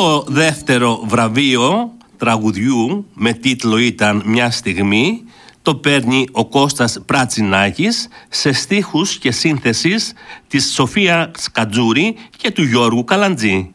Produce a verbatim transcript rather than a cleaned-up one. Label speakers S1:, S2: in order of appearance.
S1: Το δεύτερο βραβείο τραγουδιού με τίτλο ήταν «Μια στιγμή» το παίρνει ο Κώστας Πρατσινάκης σε στίχους και σύνθεσης της Σοφία Σκατζούρη και του Γιώργου Καλαντζή.